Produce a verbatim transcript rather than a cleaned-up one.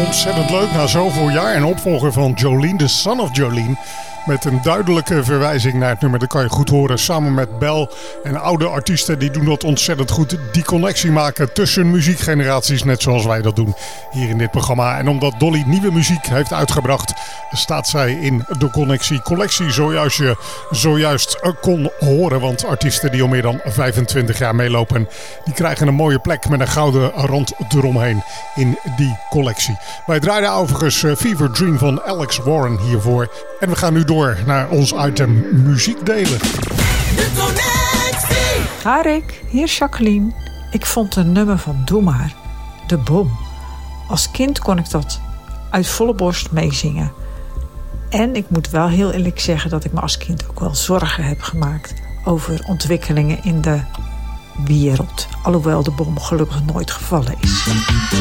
Ontzettend leuk na zoveel jaar en opvolger van Jolene, The Son of Jolene. Met een duidelijke verwijzing naar het nummer. Dat kan je goed horen. Samen met Bel en oude artiesten. Die doen dat ontzettend goed. Die connectie maken tussen muziekgeneraties. Net zoals wij dat doen hier in dit programma. En omdat Dolly nieuwe muziek heeft uitgebracht. Staat zij in de connectie. Collectie zojuist je zojuist kon horen. Want artiesten die al meer dan vijfentwintig jaar meelopen. Die krijgen een mooie plek met een gouden rand eromheen. In die collectie. Wij draaiden overigens Fever Dream van Alex Warren hiervoor. En we gaan nu door naar ons item muziek delen. De connectie! Ga Rick, hier Jacqueline. Ik vond een nummer van Doe Maar, De Bom. Als kind kon ik dat uit volle borst meezingen. En ik moet wel heel eerlijk zeggen dat ik me als kind ook wel zorgen heb gemaakt over ontwikkelingen in de wereld. Alhoewel de bom gelukkig nooit gevallen is.